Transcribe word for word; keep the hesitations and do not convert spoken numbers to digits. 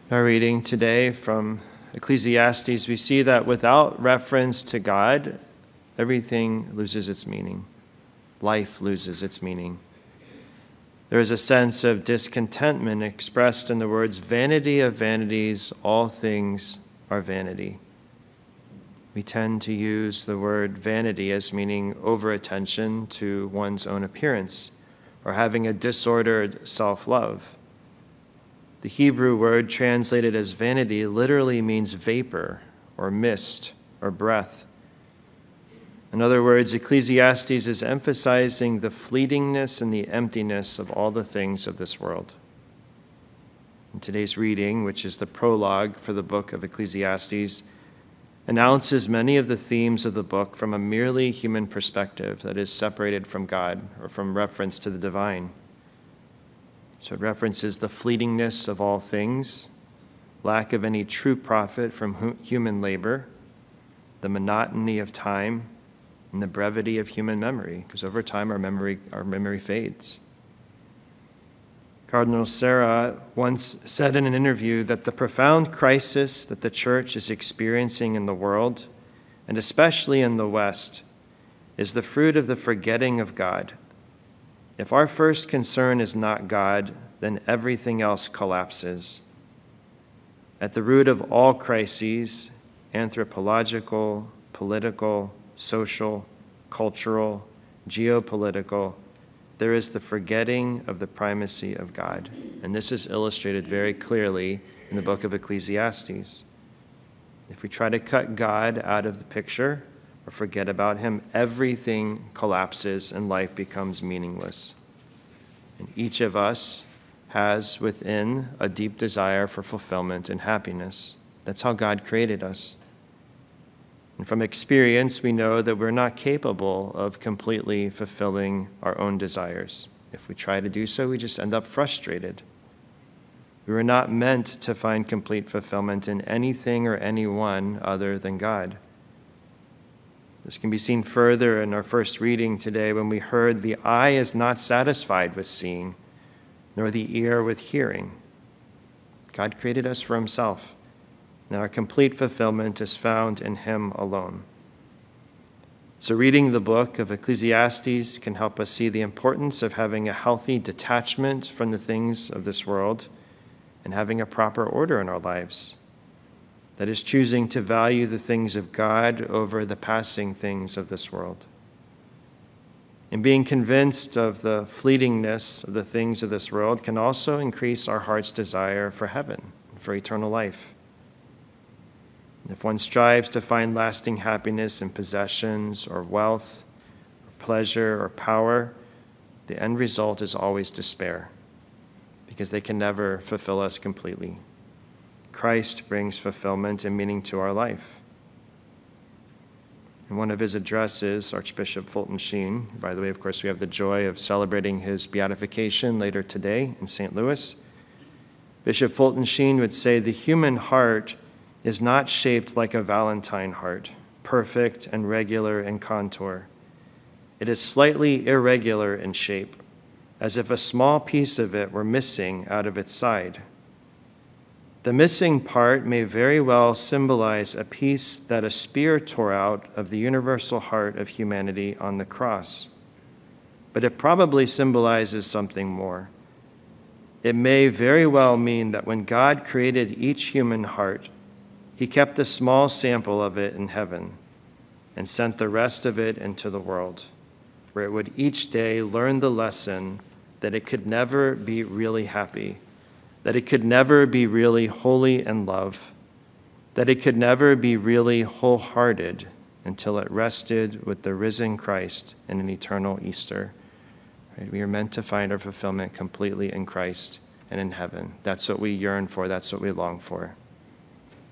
Our reading today from Ecclesiastes, we see that without reference to God, everything loses its meaning. Life loses its meaning. There is a sense of discontentment expressed in the words, "Vanity of vanities, all things are vanity." We tend to use the word vanity as meaning over-attention to one's own appearance or having a disordered self-love. The Hebrew word translated as vanity literally means vapor or mist or breath. In other words, Ecclesiastes is emphasizing the fleetingness and the emptiness of all the things of this world. In today's reading, which is the prologue for the book of Ecclesiastes, announces many of the themes of the book from a merely human perspective that is separated from God or from reference to the divine. So it references the fleetingness of all things, lack of any true profit from human labor, the monotony of time, and the brevity of human memory, because over time our memory, our memory fades. Cardinal Sarah once said in an interview that the profound crisis that the church is experiencing in the world, and especially in the West, is the fruit of the forgetting of God. If our first concern is not God, then everything else collapses. At the root of all crises, anthropological, political, social, cultural, geopolitical, there is the forgetting of the primacy of God. And this is illustrated very clearly in the book of Ecclesiastes. If we try to cut God out of the picture or forget about him, everything collapses and life becomes meaningless. And each of us has within a deep desire for fulfillment and happiness. That's how God created us. And from experience, we know that we're not capable of completely fulfilling our own desires. If we try to do so, we just end up frustrated. We were not meant to find complete fulfillment in anything or anyone other than God. This can be seen further in our first reading today when we heard the eye is not satisfied with seeing, nor the ear with hearing. God created us for himself, and our complete fulfillment is found in him alone. So reading the book of Ecclesiastes can help us see the importance of having a healthy detachment from the things of this world and having a proper order in our lives. That is, choosing to value the things of God over the passing things of this world. And being convinced of the fleetingness of the things of this world can also increase our heart's desire for heaven, for eternal life. If one strives to find lasting happiness in possessions or wealth, or pleasure or power, the end result is always despair, because they can never fulfill us completely. Christ brings fulfillment and meaning to our life. In one of his addresses, Archbishop Fulton Sheen, by the way, of course, we have the joy of celebrating his beatification later today in Saint Louis. Bishop Fulton Sheen would say, the human heart is not shaped like a Valentine heart, perfect and regular in contour. It is slightly irregular in shape, as if a small piece of it were missing out of its side. The missing part may very well symbolize a piece that a spear tore out of the universal heart of humanity on the cross. But it probably symbolizes something more. It may very well mean that when God created each human heart, he kept a small sample of it in heaven and sent the rest of it into the world, where it would each day learn the lesson that it could never be really happy, that it could never be really holy in love, that it could never be really wholehearted until it rested with the risen Christ in an eternal Easter. Right? We are meant to find our fulfillment completely in Christ and in heaven. That's what we yearn for. That's what we long for.